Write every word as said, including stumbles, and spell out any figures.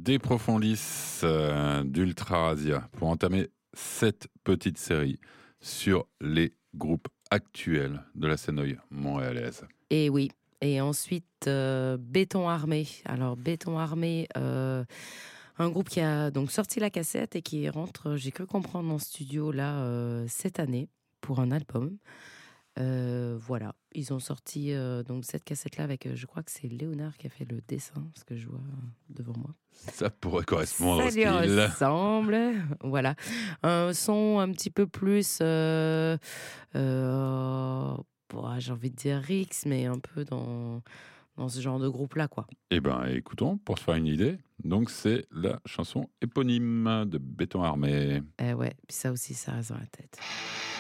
De Profundis euh, d'Ultra Rasia pour entamer cette petite série sur les groupes actuels de la scène oi montréalaise. Et oui. Et ensuite, euh, Béton Armé. Alors, Béton Armé, euh, un groupe qui a donc sorti la cassette et qui rentre, j'ai cru comprendre, en studio là euh, cette année pour un album. Euh, voilà, ils ont sorti euh, donc cette cassette-là avec, euh, je crois que c'est Léonard qui a fait le dessin, ce que je vois devant moi. Ça pourrait correspondre Ça au style. lui ressemble, voilà. Un son un petit peu plus, euh, euh, bon, j'ai envie de dire Rix, mais un peu dans, dans ce genre de groupe-là, quoi. Eh bien, écoutons, pour se faire une idée. Donc, c'est la chanson éponyme de Béton Armé. Eh ouais, puis ça aussi, ça reste dans la tête.